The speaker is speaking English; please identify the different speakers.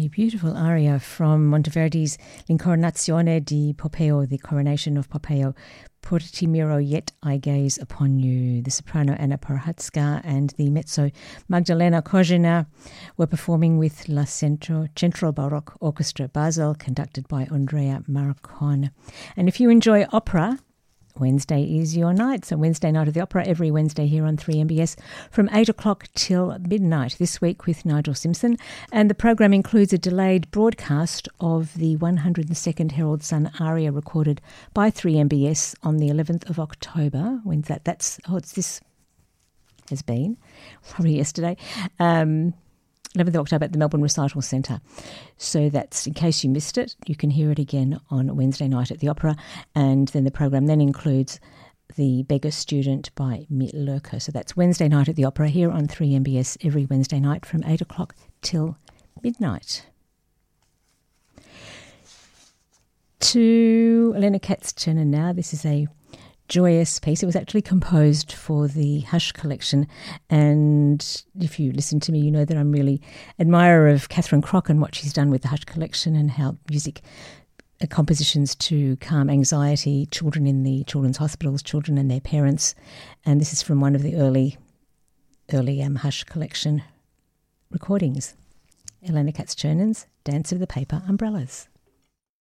Speaker 1: beautiful aria from Monteverdi's L'Incoronazione di Poppeo, the coronation of Poppeo. Porti miro, yet I gaze upon you. The soprano Anna Prohatska and the mezzo Magdalena Kozina were performing with La Centro Baroque Orchestra Basel, conducted by Andrea Marcon. And if you enjoy opera, Wednesday is your night. So Wednesday night of the opera every Wednesday here on 3MBS from 8 o'clock till midnight, this week with Nigel Simpson. And the program includes a delayed broadcast of the 102nd Herald Sun aria recorded by 3MBS on the 11th of October. When's that? This has been, probably yesterday. 11th of October at the Melbourne Recital Centre. So that's, in case you missed it, you can hear it again on Wednesday night at the Opera. And then the program then includes The Beggar Student by Mitt Lurker. So that's Wednesday night at the Opera here on 3MBS every Wednesday night from 8 o'clock till midnight. To Elena Katz-Chernin now. This is a joyous piece. It was actually composed for the Hush collection, and if you listen to me, you know that I'm really admirer of Catherine Kroc and what she's done with the Hush collection and how music compositions to calm anxiety, children in the children's hospitals, children and their parents. And this is from one of the early Hush collection recordings. Elena Katz-Chernin's Dance of the Paper Umbrellas.